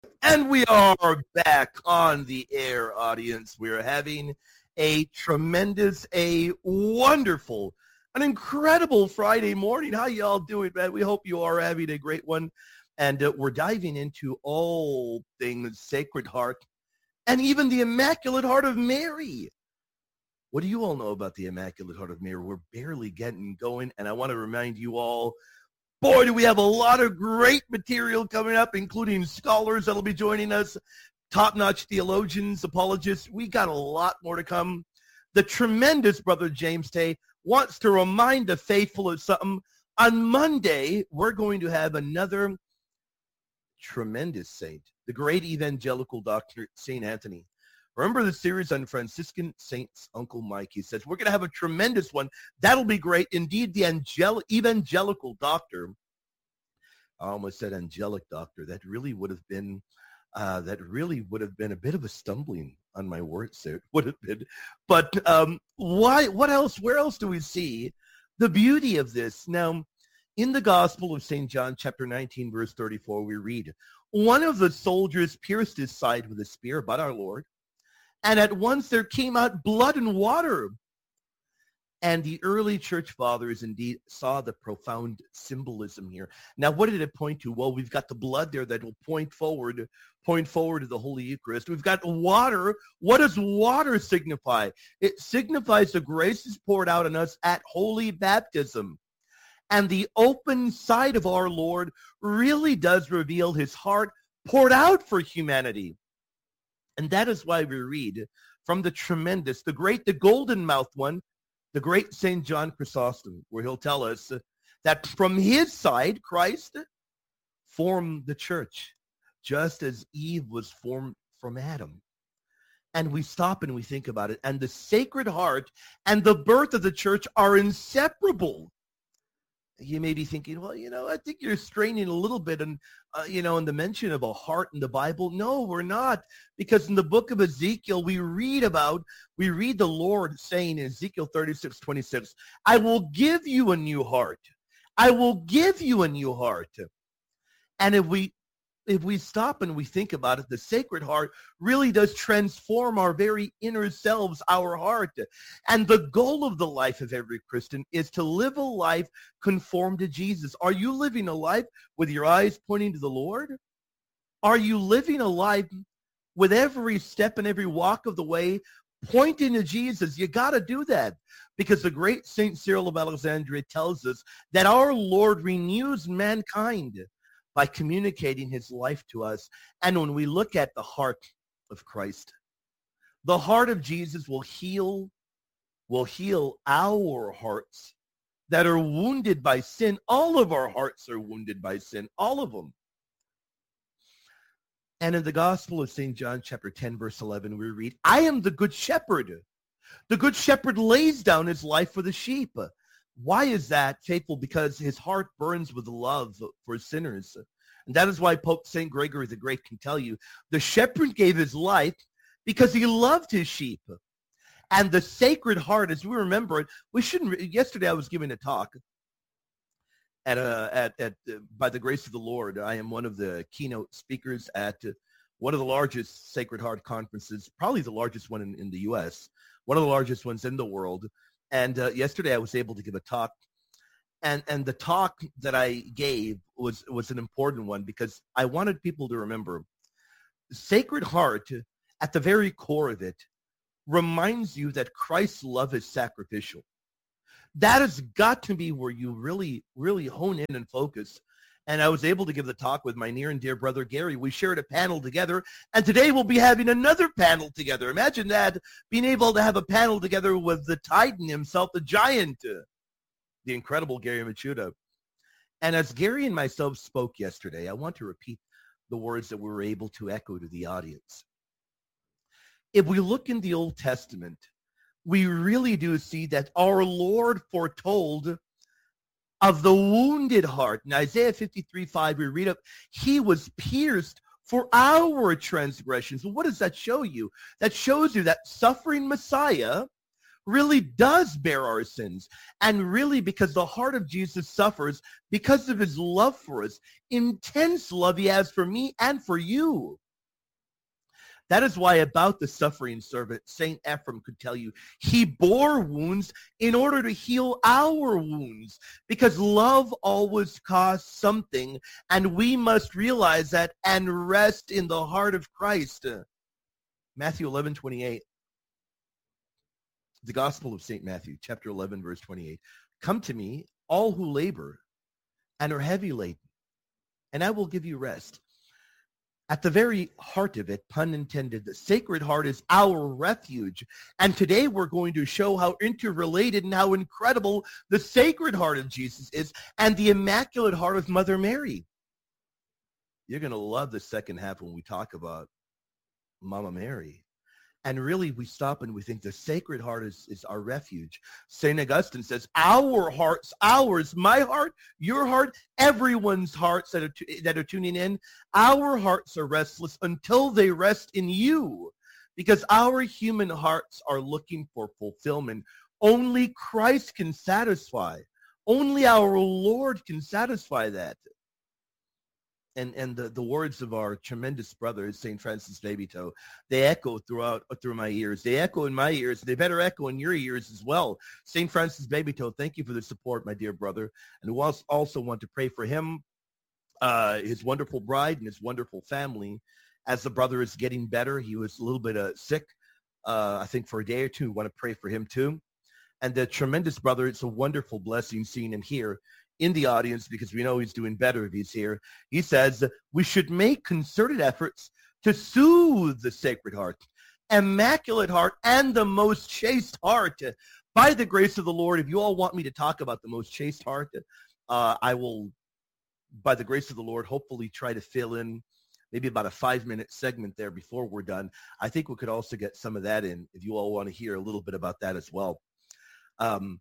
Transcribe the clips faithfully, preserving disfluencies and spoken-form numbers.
And we are back on the air, audience. We are having a tremendous, a wonderful, an incredible Friday morning. How y'all doing, man? We hope you are having a great one. And uh, we're diving into all things Sacred Heart and even the Immaculate Heart of Mary. What do you all know about the Immaculate Heart of Mary? We're barely getting going, and I want to remind you all, boy, do we have a lot of great material coming up, including scholars that'll be joining us, top-notch theologians, apologists. We got a lot more to come. The tremendous Brother James Tay wants to remind the faithful of something. On Monday, we're going to have another tremendous saint, the great evangelical doctor, Saint Anthony. Remember the series on Franciscan Saints, Uncle Mike? He says, we're going to have a tremendous one. That'll be great. Indeed, the angel- evangelical doctor, I almost said angelic doctor. That really would have been, uh, that really would have been a bit of a stumbling on my words there. It would have been. But um, why, what else, where else do we see the beauty of this? Now, in the Gospel of Saint John, chapter nineteen, verse thirty-four, we read, one of the soldiers pierced his side with a spear, but our Lord, and at once there came out blood and water. And the early church fathers indeed saw the profound symbolism here. Now, what did it point to? Well, we've got the blood there that will point forward, point forward to the Holy Eucharist. We've got water. What does water signify? It signifies the grace is poured out on us at holy baptism. And the open side of our Lord really does reveal his heart poured out for humanity. And that is why we read from the tremendous, the great, the golden-mouthed one, the great Saint John Chrysostom, where he'll tell us that from his side, Christ formed the church, just as Eve was formed from Adam. And we stop and we think about it. And the Sacred Heart and the birth of the church are inseparable. You may be thinking, well, you know, I think you're straining a little bit and, uh, you know, in the mention of a heart in the Bible. No, we're not. Because in the book of Ezekiel, we read about, we read the Lord saying in Ezekiel thirty-six, twenty-six, I will give you a new heart. I will give you a new heart. And if we If we stop and we think about it, the Sacred Heart really does transform our very inner selves, our heart. And the goal of the life of every Christian is to live a life conformed to Jesus. Are you living a life with your eyes pointing to the Lord? Are you living a life with every step and every walk of the way pointing to Jesus? You got to do that, because the great Saint Cyril of Alexandria tells us that our Lord renews mankind by communicating his life to us. And when we look at the heart of Christ, the heart of Jesus will heal, will heal our hearts that are wounded by sin. All of our hearts are wounded by sin, all of them. And in the Gospel of Saint John, chapter ten, verse eleven, we read, I am the good shepherd. The good shepherd lays down his life for the sheep. Why is that, faithful? Because his heart burns with love for sinners. And that is why Pope Saint Gregory the Great can tell you, the shepherd gave his life because he loved his sheep. And the Sacred Heart, as we remember it, we shouldn't, yesterday I was giving a talk at, a, at, at uh, by the grace of the Lord. I am one of the keynote speakers at uh, one of the largest Sacred Heart conferences, probably the largest one in, in the U S, one of the largest ones in the world. And uh, yesterday I was able to give a talk, and, and the talk that I gave was, was an important one, because I wanted people to remember the Sacred Heart, at the very core of it, reminds you that Christ's love is sacrificial. That has got to be where you really, really hone in and focus. And I was able to give the talk with my near and dear brother, Gary. We shared a panel together, and today we'll be having another panel together. Imagine that, being able to have a panel together with the Titan himself, the giant, uh, the incredible Gary Michuta. And as Gary and myself spoke yesterday, I want to repeat the words that we were able to echo to the audience. If we look in the Old Testament, we really do see that our Lord foretold of the wounded heart. In Isaiah fifty-three, five, we read up, he was pierced for our transgressions. Well, what does that show you? That shows you that suffering Messiah really does bear our sins. And really, because the heart of Jesus suffers because of his love for us, intense love he has for me and for you. That is why about the suffering servant, Saint Ephrem could tell you, he bore wounds in order to heal our wounds, because love always costs something, and we must realize that and rest in the heart of Christ. Matthew eleven twenty-eight, the Gospel of Saint Matthew, chapter eleven, verse twenty-eight. Come to me, all who labor and are heavy laden, and I will give you rest. At the very heart of it, pun intended, the Sacred Heart is our refuge. And today we're going to show how interrelated and how incredible the Sacred Heart of Jesus is and the Immaculate Heart of Mother Mary. You're going to love the second half when we talk about Mama Mary. And really, we stop and we think the Sacred Heart is, is our refuge. Saint Augustine says, our hearts, ours, my heart, your heart, everyone's hearts that are, t- that are tuning in, our hearts are restless until they rest in you, because our human hearts are looking for fulfillment. Only Christ can satisfy. Only our Lord can satisfy that. And and the, the words of our tremendous brother, Saint Francis Babytoe, they echo throughout through my ears. They echo in my ears. They better echo in your ears as well. Saint Francis Babytoe, thank you for the support, my dear brother. And we also want to pray for him, uh, his wonderful bride, and his wonderful family. As the brother is getting better, he was a little bit uh, sick, uh, I think for a day or two. We want to pray for him too. And the tremendous brother, it's a wonderful blessing seeing him here in the audience, because we know he's doing better if he's here. He says we should make concerted efforts to soothe the Sacred Heart, Immaculate Heart, and the most chaste heart. By the grace of the Lord, if you all want me to talk about the most chaste heart, uh, I will, by the grace of the Lord, hopefully try to fill in maybe about a five-minute segment there before we're done. I think we could also get some of that in if you all want to hear a little bit about that as well. Um,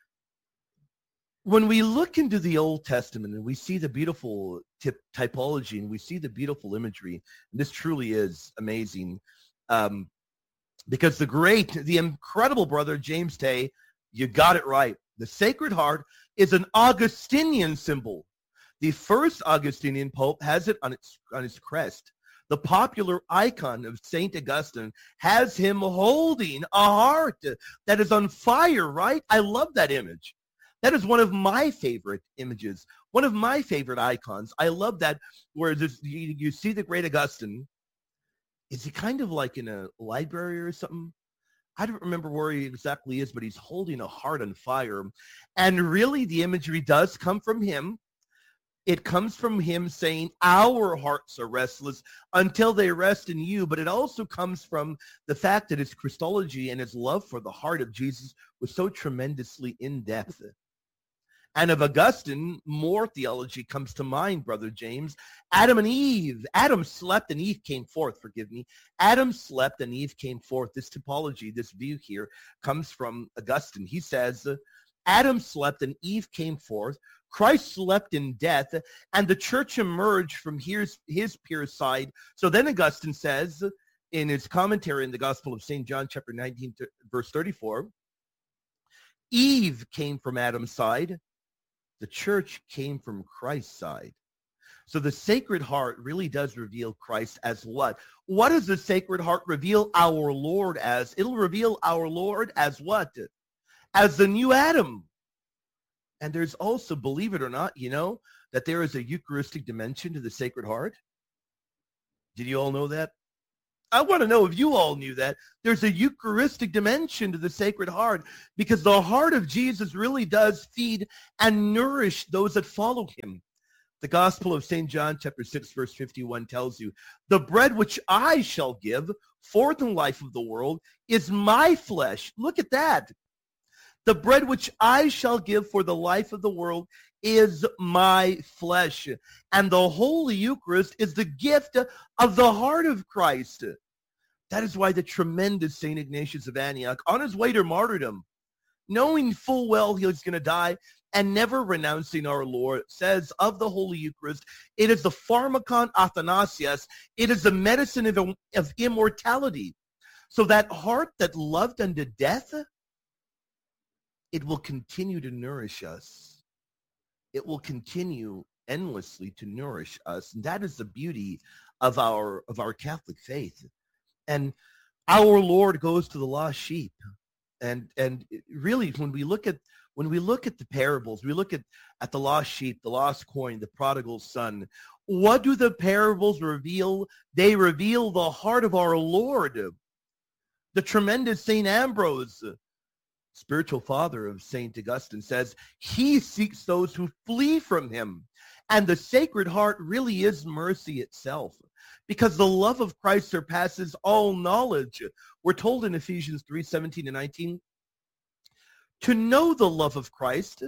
When we look into the Old Testament and we see the beautiful tip, typology and we see the beautiful imagery, and this truly is amazing, um, because the great, the incredible brother James Tay, you got it right. The Sacred Heart is an Augustinian symbol. The first Augustinian pope has it on its on his crest. The popular icon of Saint Augustine has him holding a heart that is on fire, right? I love that image. That is one of my favorite images, one of my favorite icons. I love that, where this, you, you see the great Augustine. Is he kind of like in a library or something? I don't remember where he exactly is, but he's holding a heart on fire. And really, the imagery does come from him. It comes from him saying, our hearts are restless until they rest in you. But it also comes from the fact that his Christology and his love for the heart of Jesus was so tremendously in-depth. And of Augustine, more theology comes to mind, Brother James. Adam and Eve. Adam slept and Eve came forth, forgive me. Adam slept and Eve came forth. This typology, this view here, comes from Augustine. He says, Adam slept and Eve came forth. Christ slept in death, and the church emerged from his, his pure side. So then Augustine says, in his commentary in the Gospel of Saint John, chapter nineteen, verse thirty-four, Eve came from Adam's side. The church came from Christ's side. So the Sacred Heart really does reveal Christ as what? What does the Sacred Heart reveal our Lord as? It'll reveal our Lord as what? As the new Adam. And there's also, believe it or not, you know, that there is a Eucharistic dimension to the Sacred Heart. Did you all know that? I want to know if you all knew that. There's a Eucharistic dimension to the Sacred Heart, because the heart of Jesus really does feed and nourish those that follow him. The Gospel of Saint John, chapter six, verse fifty-one tells you, the bread which I shall give forth in the life of the world is my flesh. Look at that. The bread which I shall give for the life of the world is my flesh. And the Holy Eucharist is the gift of the heart of Christ. That is why the tremendous Saint Ignatius of Antioch, on his way to martyrdom, knowing full well he was going to die and never renouncing our Lord, says of the Holy Eucharist, it is the pharmakon athanasius, it is the medicine of, of immortality. So that heart that loved unto death, it will continue to nourish us. It will continue endlessly to nourish us. And that is the beauty of our of our Catholic faith. And our Lord goes to the lost sheep. And and really, when we look at when we look at the parables, we look at, at the lost sheep, the lost coin, the prodigal son. What do the parables reveal? They reveal the heart of our Lord. The tremendous Saint Ambrose, spiritual father of Saint Augustine, says he seeks those who flee from him. And the Sacred Heart really is mercy itself, because the love of Christ surpasses all knowledge. We're told in Ephesians three, seventeen and nineteen, to know the love of Christ,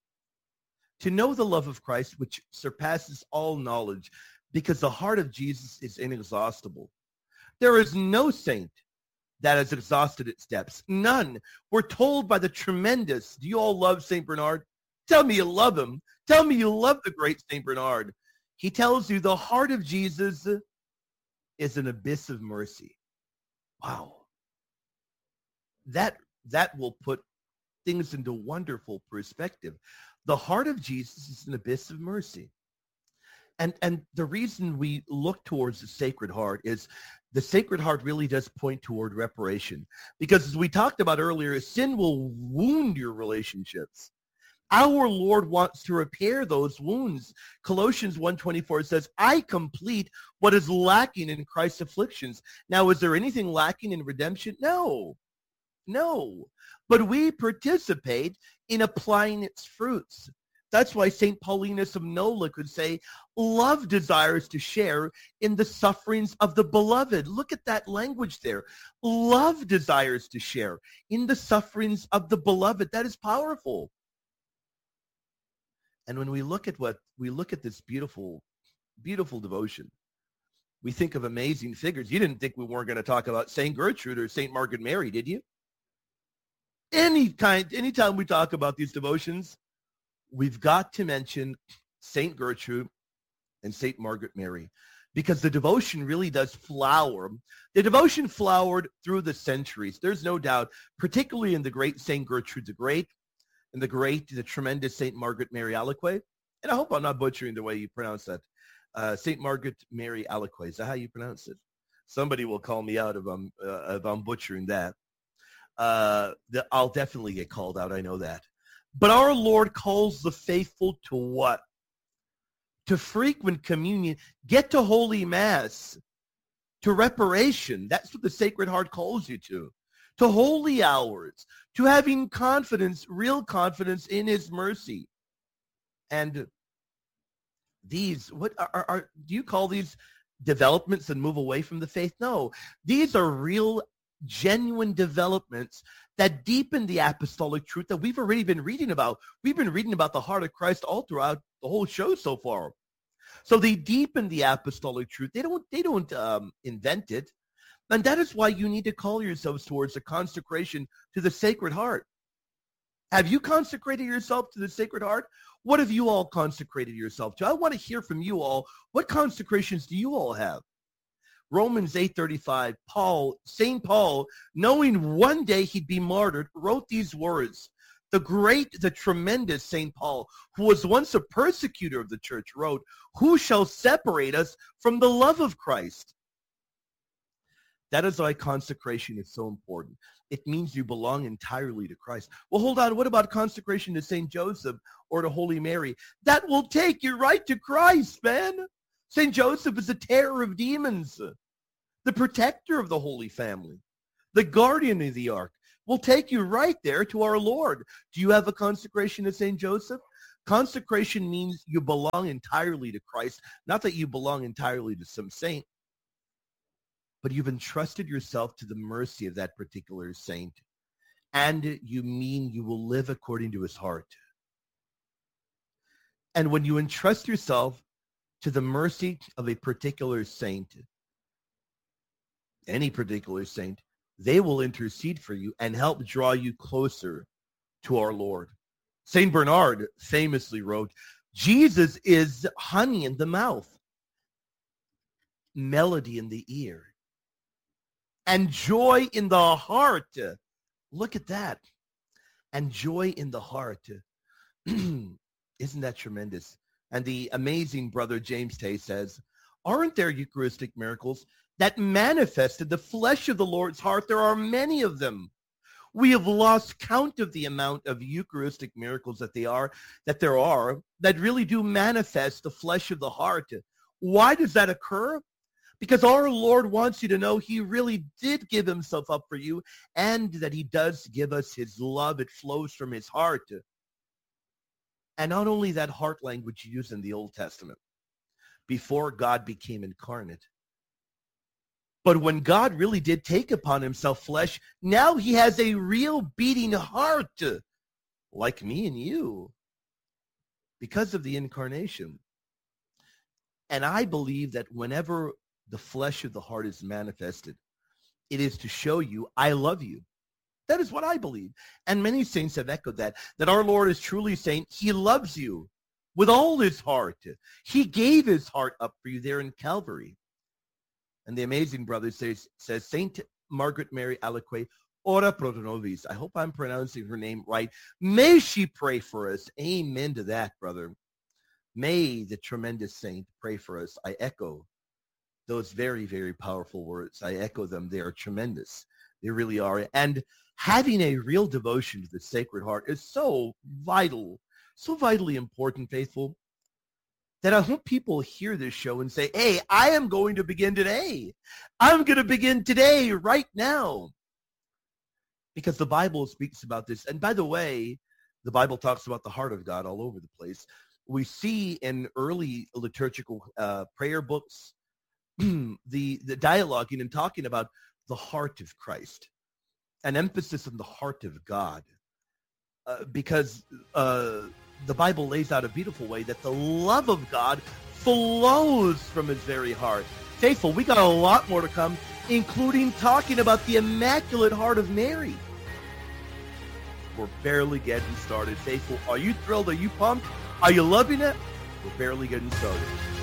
to know the love of Christ, which surpasses all knowledge, because the heart of Jesus is inexhaustible. There is no saint that has exhausted its depths. None. We're told by the tremendous, do you all love Saint Bernard? Tell me you love him. Tell me you love the great Saint Bernard. He tells you the heart of Jesus is an abyss of mercy. Wow. That, that will put things into wonderful perspective. The heart of Jesus is an abyss of mercy. And, and the reason we look towards the Sacred Heart is the Sacred Heart really does point toward reparation. Because as we talked about earlier, sin will wound your relationships. Our Lord wants to repair those wounds. Colossians one twenty-four says, I complete what is lacking in Christ's afflictions. Now, is there anything lacking in redemption? No. No. But we participate in applying its fruits. That's why Saint Paulinus of Nola could say, love desires to share in the sufferings of the beloved. Look at that language there. Love desires to share in the sufferings of the beloved. That is powerful. And when we look at what we look at this beautiful, beautiful devotion, we think of amazing figures. You didn't think we weren't going to talk about Saint Gertrude or Saint Margaret Mary, did you? Any kind, anytime we talk about these devotions, we've got to mention Saint Gertrude and Saint Margaret Mary, because the devotion really does flower. The devotion flowered through the centuries. There's no doubt, particularly in the great Saint Gertrude the Great, and the great, the tremendous Saint Margaret Mary Alacoque. And I hope I'm not butchering the way you pronounce that. Uh, Saint Margaret Mary Alacoque. Is that how you pronounce it? Somebody will call me out if I'm, uh, if I'm butchering that. Uh, the, I'll definitely get called out. I know that. But our Lord calls the faithful to what? To frequent communion. Get to Holy Mass. To reparation. That's what the Sacred Heart calls you to. To holy hours, to having confidence, real confidence in his mercy. And these, what are, are, do you call these developments and move away from the faith? No, these are real, genuine developments that deepen the apostolic truth that we've already been reading about. We've been reading about the heart of Christ all throughout the whole show so far. So they deepen the apostolic truth. They don't, they don't um, invent it. And that is why you need to call yourselves towards a consecration to the Sacred Heart. Have you consecrated yourself to the Sacred Heart? What have you all consecrated yourself to? I want to hear from you all. What consecrations do you all have? Romans eight thirty-five, Paul, Saint Paul, knowing one day he'd be martyred, wrote these words. The great, the tremendous Saint Paul, who was once a persecutor of the church, wrote, who shall separate us from the love of Christ? That is why consecration is so important. It means you belong entirely to Christ. Well, hold on. What about consecration to Saint Joseph or to Holy Mary? That will take you right to Christ, man. Saint Joseph is the terror of demons, the protector of the Holy Family, the guardian of the ark. Will take you right there to our Lord. Do you have a consecration to Saint Joseph? Consecration means you belong entirely to Christ, not that you belong entirely to some saint, but you've entrusted yourself to the mercy of that particular saint, and you mean you will live according to his heart. And when you entrust yourself to the mercy of a particular saint, any particular saint, they will intercede for you and help draw you closer to our Lord. Saint Bernard famously wrote, Jesus is honey in the mouth, melody in the ear, and joy in the heart. Look at that. and joy in the heart. Isn't that tremendous? And the amazing brother James Tay says, aren't there Eucharistic miracles that manifested the flesh of the Lord's heart? There are many of them. We have lost count of the amount of Eucharistic miracles that they are, that there are, that really do manifest the flesh of the heart. Why does that occur? Because our Lord wants you to know he really did give himself up for you, and that he does give us his love. It flows from his heart. And not only that heart language used in the Old Testament, before God became incarnate, but when God really did take upon himself flesh, now he has a real beating heart, like me and you, because of the incarnation. And I believe that whenever the flesh of the heart is manifested, it is to show you, I love you. That is what I believe. And many saints have echoed that, that our Lord is truly saying he loves you with all his heart. He gave his heart up for you there in Calvary. And the amazing brother says, says Saint Margaret Mary Alaque, ora pro nobis. I hope I'm pronouncing her name right. May she pray for us. Amen to that, brother. May the tremendous saint pray for us. I echo those very, very powerful words. I echo them. They are tremendous. They really are. And having a real devotion to the Sacred Heart is so vital, so vitally important, faithful, that I hope people hear this show and say, hey, I am going to begin today. I'm going to begin today, right now. Because the Bible speaks about this. And by the way, the Bible talks about the heart of God all over the place. We see in early liturgical uh, prayer books, the, the dialoguing and talking about the heart of Christ, an emphasis on the heart of God. Uh, because uh, the Bible lays out a beautiful way that the love of God flows from his very heart. Faithful, we got a lot more to come, including talking about the Immaculate Heart of Mary. We're barely getting started. Faithful, are you thrilled? Are you pumped? Are you loving it? We're barely getting started.